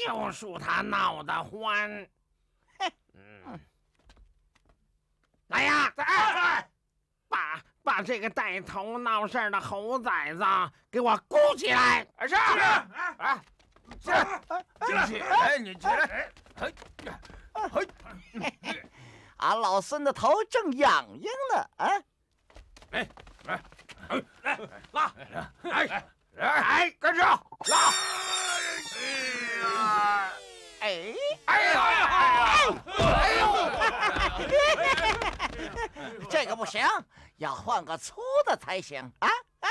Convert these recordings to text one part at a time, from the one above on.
就属他闹得欢。来呀，把这个带头闹事的猴崽子给我箍起来！ 是啊，起来，你起来！ 俺老孙的头正痒痒呢，啊！ 拉！跟上！拉！ 这个不行，要换个粗的才行啊！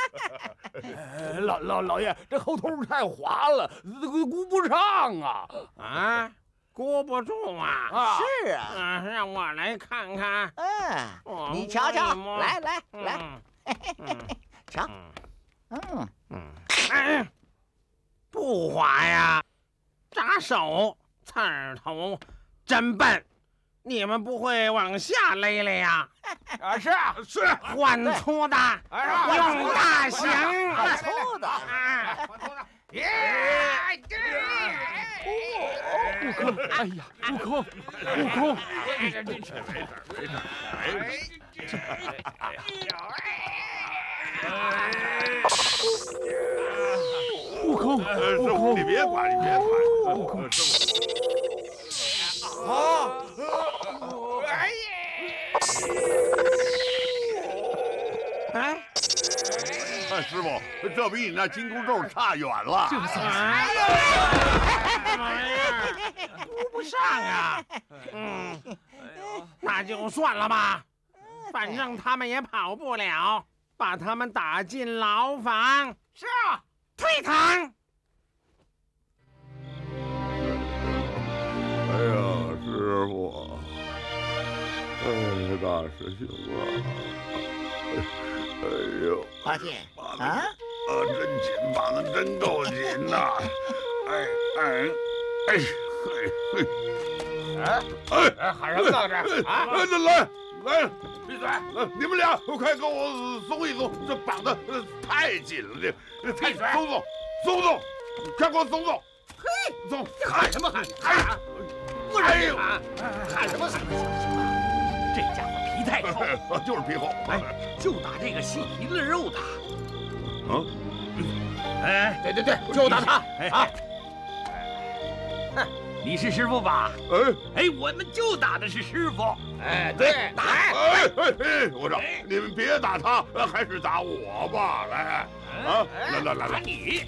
老爷，这猴头太滑了，箍不上啊！ 啊，箍不住啊！ 是啊， 让我来看看。 你瞧瞧，来，瞧， 不滑呀，扎手，刺儿头，真笨！你们不会往下勒了呀？ 是， 换粗的，用大型， 粗的。 悟空，哎呀，悟空，悟空， 师傅，你别管，悟空，师傅。师傅，这比你那紧箍咒差远了。 这是箍不上啊！那就算了吧，反正他们也跑不了，把他们打进牢房。 是啊， 退堂。 哎呀，师傅，大师兄啊，哎呦， 八戒啊， 真紧，绑得真够紧呐！ 喊什么呢这？啊！ 来， 闭嘴！ 你们俩快给我松一松，这绑得太紧了，这太松，快给我松！嘿，松！ 喊什么喊？不是你喊什么？这家伙皮太厚， 就是皮厚。 就打这个细皮嫩肉的。 对， 就打他啊！你是师傅吧？我们就打的是师傅。对，打！ 我说你们别打他，还是打我吧。来，来， 打你！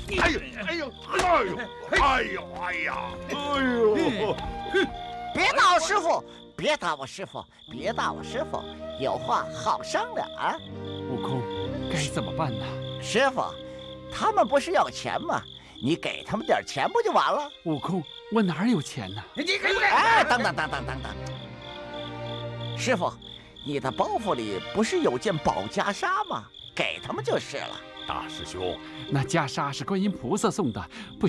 哎呦！ 别打我师傅，别打我师傅，有话好商量啊！ 悟空，该怎么办呢？ 师傅，他们不是要钱吗？你给他们点钱不就完了？ 悟空，我哪有钱呢？ 你给不给？ 等，师傅，你的包袱里不是有件宝袈裟吗？给他们就是了。 大师兄，那袈裟是观音菩萨送的，不